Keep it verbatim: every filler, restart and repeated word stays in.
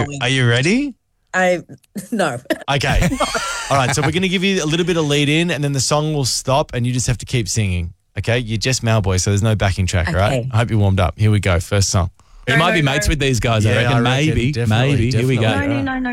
going. Are you ready? I no. Okay. All right. So we're going to give you a little bit of lead in, and then the song will stop, and you just have to keep singing. Okay. You're just Malboy, so there's no backing track. All right. Okay. I hope you're warmed up. Here we go. First song. He might be mates with these guys, I Yeah, reckon. I reckon, maybe. definitely, maybe. Here we go. definitely. No, no, no, no.